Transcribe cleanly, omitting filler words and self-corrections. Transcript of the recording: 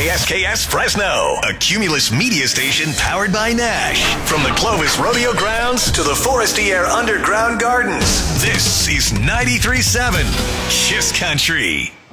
KSKS Fresno, a Cumulus media station powered by Nash. From the Clovis Rodeo Grounds to the Forestier Underground Gardens, this is 93.7 Kiss Country.